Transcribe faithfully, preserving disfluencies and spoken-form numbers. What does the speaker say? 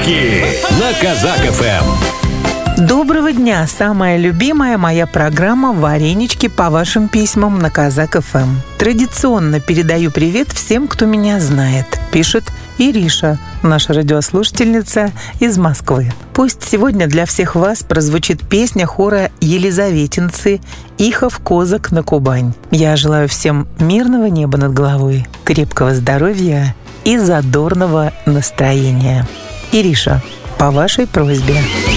Варенички на Казак-ФМ. Доброго дня! Самая любимая моя программа «Варенички» по вашим письмам на Казак-ФМ. Традиционно передаю привет всем, кто меня знает, пишет Ириша, наша радиослушательница из Москвы. Пусть сегодня для всех вас прозвучит песня хора «Елизаветинцы» «Ихов Козак на Кубань». Я желаю всем мирного неба над головой, крепкого здоровья и задорного настроения. Ириша, по вашей просьбе.